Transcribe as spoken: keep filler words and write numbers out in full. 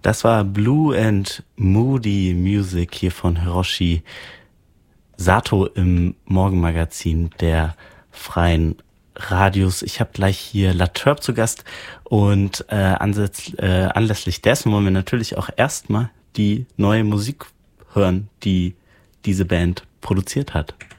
Das war Blue and Moody Music hier von Hiroshi Sato im Morgenmagazin der Freien Radios. Ich habe gleich hier La Turb zu Gast und äh, ansetz, äh, anlässlich dessen wollen wir natürlich auch erstmal die neue Musik hören, die diese Band produziert hat.